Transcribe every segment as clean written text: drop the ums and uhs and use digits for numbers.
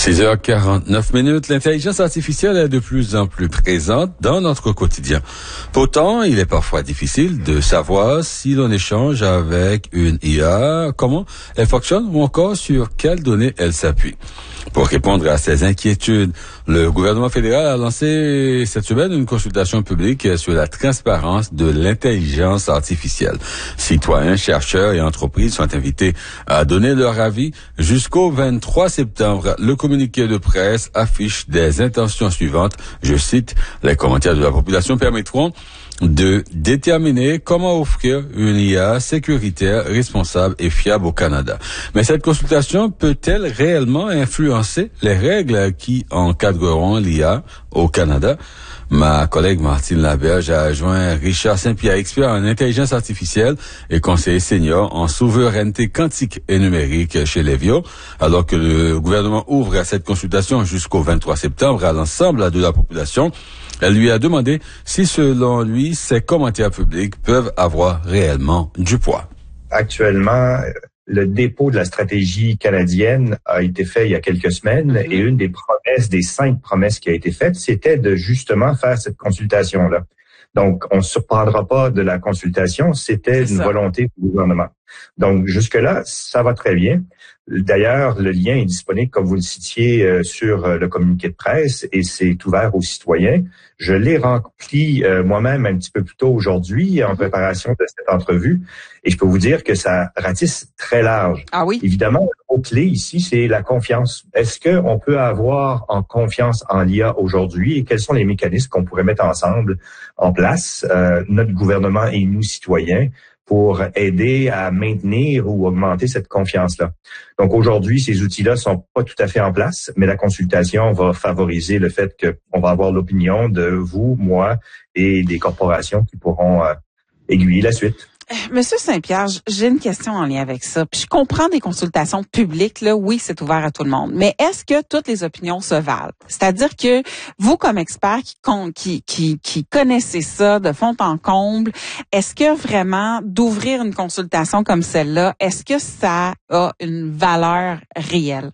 6h49. L'intelligence artificielle est de plus en plus présente dans notre quotidien. Pourtant, il est parfois difficile de savoir si l'on échange avec une IA, comment elle fonctionne ou encore sur quelles données elle s'appuie. Pour répondre à ces inquiétudes, le gouvernement fédéral a lancé cette semaine une consultation publique sur la transparence de l'intelligence artificielle. Citoyens, chercheurs et entreprises sont invités à donner leur avis jusqu'au 23 septembre. Le communiqué de presse affiche des intentions suivantes. Je cite, les commentaires de la population permettront de déterminer comment offrir une IA sécuritaire, responsable et fiable au Canada. Mais cette consultation peut-elle réellement influencer les règles qui encadreront l'IA au Canada? Ma collègue Martine Laberge a joint Richard Saint-Pierre, expert en intelligence artificielle et conseiller senior en souveraineté quantique et numérique chez Levio, alors que le gouvernement ouvre cette consultation jusqu'au 23 septembre à l'ensemble de la population. Elle lui a demandé si, selon lui, ces commentaires publics peuvent avoir réellement du poids. Actuellement, le dépôt de la stratégie canadienne a été fait il y a quelques semaines et une des promesses, des 5 promesses qui a été faite, c'était de justement faire cette consultation-là. Donc, on ne se surprendra pas de la consultation, c'était une volonté du gouvernement. Donc, jusque-là, ça va très bien. D'ailleurs, le lien est disponible, comme vous le citiez, sur le communiqué de presse et c'est ouvert aux citoyens. Je l'ai rempli moi-même un petit peu plus tôt aujourd'hui en préparation de cette entrevue et je peux vous dire que ça ratisse très large. Ah oui? Évidemment, le mot-clé ici, c'est la confiance. Est-ce qu'on peut avoir en confiance en l'IA aujourd'hui et quels sont les mécanismes qu'on pourrait mettre ensemble en place, notre gouvernement et nous, citoyens, pour aider à maintenir ou augmenter cette confiance-là. Donc aujourd'hui, ces outils-là sont pas tout à fait en place, mais la consultation va favoriser le fait qu'on va avoir l'opinion de vous, moi et des corporations qui pourront aiguiller la suite. Monsieur Saint-Pierre, j'ai une question en lien avec ça. Puis je comprends des consultations publiques, là, oui, c'est ouvert à tout le monde. Mais est-ce que toutes les opinions se valent? C'est-à-dire que vous, comme expert qui connaissez ça de fond en comble, est-ce que vraiment d'ouvrir une consultation comme celle-là, est-ce que ça a une valeur réelle?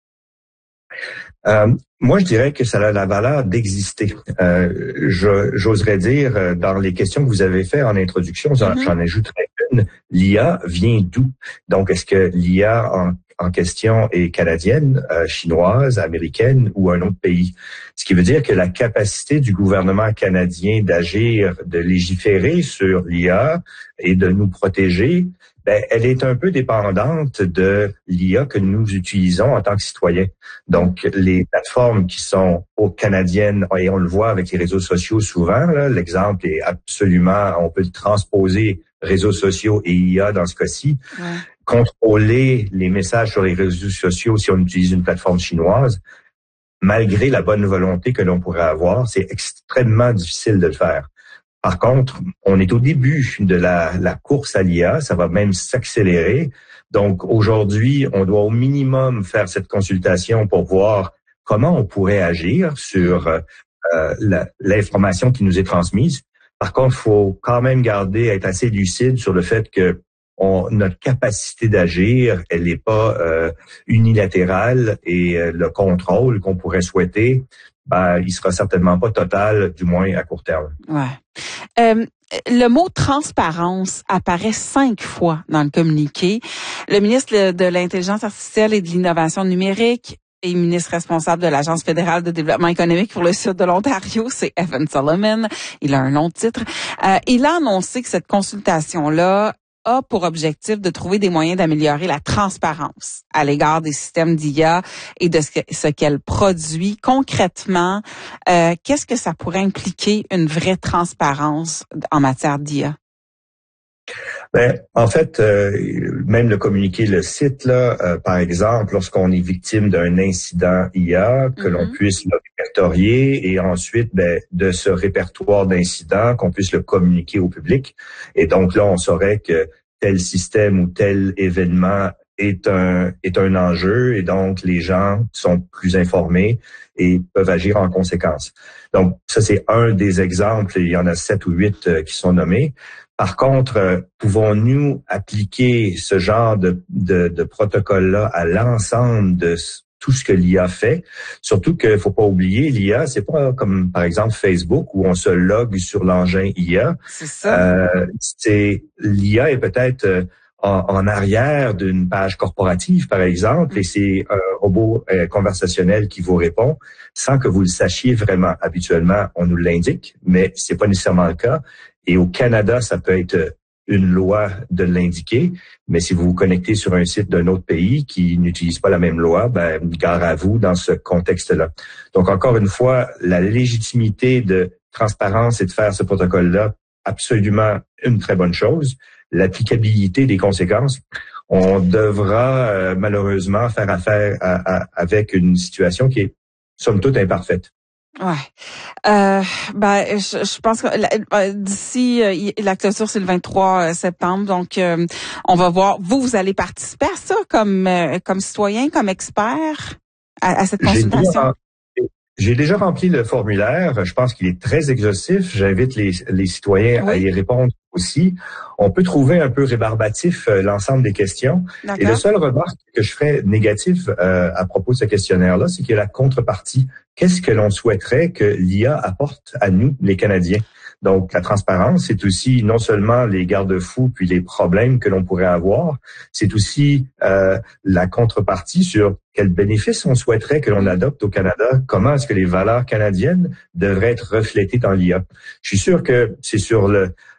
Moi, je dirais que ça a la valeur d'exister. J'oserais dire, dans les questions que vous avez faites en introduction, j'en ajouterais une. L'IA vient d'où? Donc, est-ce que l'IA en question est canadienne, chinoise, américaine ou un autre pays? Ce qui veut dire que la capacité du gouvernement canadien d'agir, de légiférer sur l'IA et de nous protéger, elle est un peu dépendante de l'IA que nous utilisons en tant que citoyens. Donc, les plateformes qui sont canadiennes, et on le voit avec les réseaux sociaux souvent, là, l'exemple est absolument, on peut le transposer réseaux sociaux et IA dans ce cas-ci. Ouais. Contrôler les messages sur les réseaux sociaux si on utilise une plateforme chinoise, malgré la bonne volonté que l'on pourrait avoir, c'est extrêmement difficile de le faire. Par contre, on est au début de la course à l'IA, ça va même s'accélérer. Donc aujourd'hui, on doit au minimum faire cette consultation pour voir comment on pourrait agir sur l'information qui nous est transmise. Par contre, il faut quand même être assez lucide sur le fait que notre capacité d'agir, elle n'est pas unilatérale et le contrôle qu'on pourrait souhaiter, il sera certainement pas total, du moins à court terme. Ouais. Le mot transparence apparaît 5 fois dans le communiqué. Le ministre de l'Intelligence artificielle et de l'Innovation numérique et ministre responsable de l'Agence fédérale de développement économique pour le sud de l'Ontario, c'est Evan Solomon. Il a un long titre. Il a annoncé que cette consultation-là a pour objectif de trouver des moyens d'améliorer la transparence à l'égard des systèmes d'IA et de ce qu'elle produit. Concrètement, qu'est-ce que ça pourrait impliquer une vraie transparence en matière d'IA? En fait, même le communiqué le cite, là, par exemple, lorsqu'on est victime d'un incident IA, que l'on puisse le répertorier et ensuite, de ce répertoire d'incidents, qu'on puisse le communiquer au public. Et donc là, on saurait que tel système ou tel événement est un enjeu et donc les gens sont plus informés et peuvent agir en conséquence. Donc, ça, c'est un des exemples. Il y en a 7 ou 8 qui sont nommés. Par contre, pouvons-nous appliquer ce genre de protocole-là à l'ensemble tout ce que l'IA fait. Surtout qu'il faut pas oublier, l'IA, c'est pas comme par exemple Facebook où on se logue sur l'engin IA. C'est ça. L'IA est peut-être en arrière d'une page corporative, par exemple, et c'est un robot conversationnel qui vous répond sans que vous le sachiez vraiment. Habituellement, on nous l'indique, mais c'est pas nécessairement le cas. Et au Canada, ça peut être une loi de l'indiquer, mais si vous vous connectez sur un site d'un autre pays qui n'utilise pas la même loi, gare à vous dans ce contexte-là. Donc, encore une fois, la légitimité de transparence et de faire ce protocole-là, absolument une très bonne chose. L'applicabilité des conséquences, on devra malheureusement faire affaire avec une situation qui est somme toute imparfaite. Ouais. Je pense que d'ici la clôture c'est le 23 septembre, donc on va voir. Vous allez participer à ça comme citoyen, comme expert à cette consultation. J'ai déjà rempli le formulaire. Je pense qu'il est très exhaustif. J'invite les citoyens à y répondre aussi. On peut trouver un peu rébarbatif l'ensemble des questions. D'accord. Et le seul remarque que je ferais négatif à propos de ce questionnaire-là, c'est qu'il y a la contrepartie. Qu'est-ce que l'on souhaiterait que l'IA apporte à nous, les Canadiens? Donc, la transparence, c'est aussi non seulement les garde-fous puis les problèmes que l'on pourrait avoir, c'est aussi la contrepartie sur quels bénéfices on souhaiterait que l'on adopte au Canada, comment est-ce que les valeurs canadiennes devraient être reflétées dans l'IA. Je suis sûr que c'est sur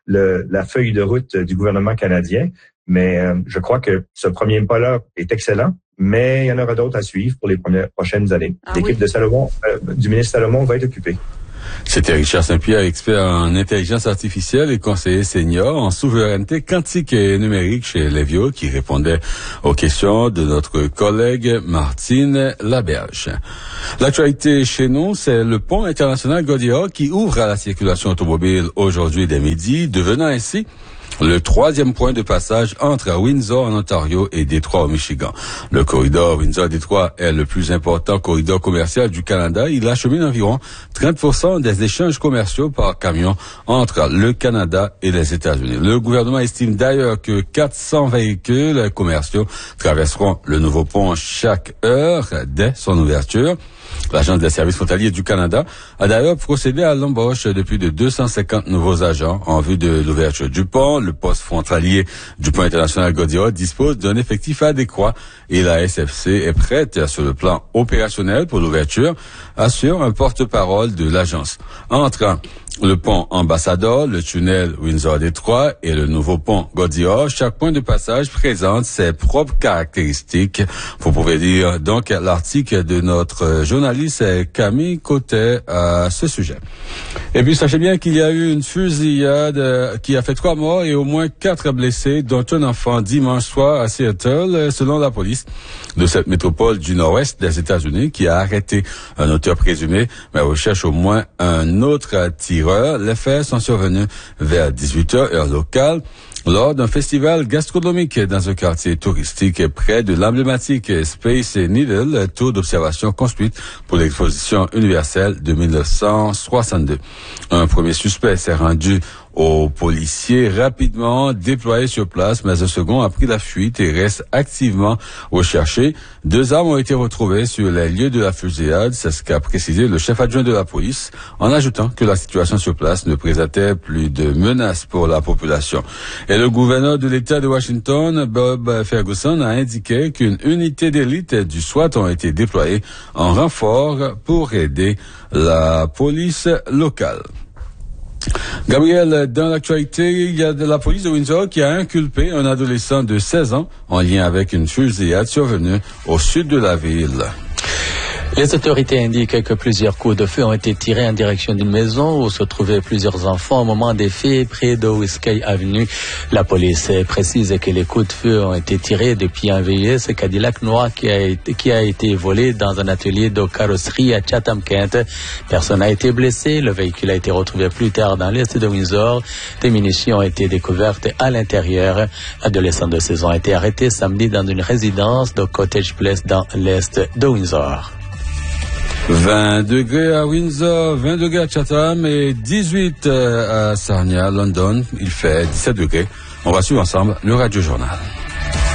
la feuille de route du gouvernement canadien, mais je crois que ce premier pas-là est excellent, mais il y en aura d'autres à suivre pour les prochaines années. L'équipe de Salomon, du ministre Salomon va être occupée. C'était Richard Saint-Pierre, expert en intelligence artificielle et conseiller senior en souveraineté quantique et numérique chez Levio, qui répondait aux questions de notre collègue Martine Laberge. L'actualité chez nous, c'est le pont international Gordioch qui ouvre à la circulation automobile aujourd'hui dès midi, devenant ainsi le troisième point de passage entre Windsor en Ontario et Détroit au Michigan. Le corridor Windsor-Détroit est le plus important corridor commercial du Canada. Il achemine environ 30% des échanges commerciaux par camion entre le Canada et les États-Unis. Le gouvernement estime d'ailleurs que 400 véhicules commerciaux traverseront le nouveau pont chaque heure dès son ouverture. L'Agence des services frontaliers du Canada a d'ailleurs procédé à l'embauche de plus de 250 nouveaux agents en vue de l'ouverture du pont. Le poste frontalier du pont international Gordioch dispose d'un effectif adéquat et la SFC est prête sur le plan opérationnel pour l'ouverture, assure un porte-parole de l'agence. Entre le pont Ambassador, le tunnel Windsor-Détroit et le nouveau pont Gordioch, chaque point de passage présente ses propres caractéristiques. Vous pouvez lire donc l'article de notre journaliste Camille Côté à ce sujet. Et puis sachez bien qu'il y a eu une fusillade qui a fait 3 morts et au moins 4 blessés, dont un enfant dimanche soir à Seattle, selon la police de cette métropole du nord-ouest des États-Unis, qui a arrêté un auteur présumé, mais recherche au moins un autre tireur. Les faits sont survenus vers 18h heure locale lors d'un festival gastronomique dans un quartier touristique près de l'emblématique Space Needle, tour d'observation construite pour l'exposition universelle de 1962. Un premier suspect s'est rendu aux policiers rapidement déployés sur place, mais un second a pris la fuite et reste activement recherché. 2 armes ont été retrouvées sur les lieux de la fusillade, c'est ce qu'a précisé le chef adjoint de la police, en ajoutant que la situation sur place ne présentait plus de menaces pour la population. Et le gouverneur de l'État de Washington, Bob Ferguson, a indiqué qu'une unité d'élite du SWAT ont été déployées en renfort pour aider la police locale. Gabriel, dans l'actualité, il y a de la police de Windsor qui a inculpé un adolescent de 16 ans en lien avec une fusillade survenue au sud de la ville. Les autorités indiquent que plusieurs coups de feu ont été tirés en direction d'une maison où se trouvaient plusieurs enfants au moment des faits près de Whiskey Avenue. La police précise que les coups de feu ont été tirés depuis un VUS Cadillac noir qui a été volé dans un atelier de carrosserie à Chatham-Kent. Personne n'a été blessé. Le véhicule a été retrouvé plus tard dans l'est de Windsor. Des munitions ont été découvertes à l'intérieur. L'adolescent de 16 ans a été arrêté samedi dans une résidence de Cottage Place dans l'est de Windsor. 20 degrés à Windsor, 20 degrés à Chatham et 18 à Sarnia, London. Il fait 17 degrés. On va suivre ensemble le Radio Journal.